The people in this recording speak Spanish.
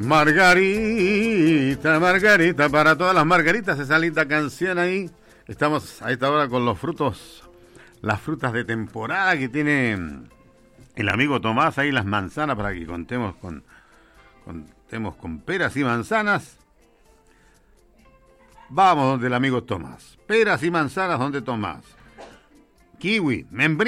Margarita, Margarita, para todas las margaritas, esa linda canción ahí. Estamos a esta hora con los frutos, las frutas de temporada que tiene el amigo Tomás, ahí las manzanas, para que contemos con peras y manzanas. Vamos donde el amigo Tomás. Peras y manzanas donde Tomás. Kiwi, membrillo.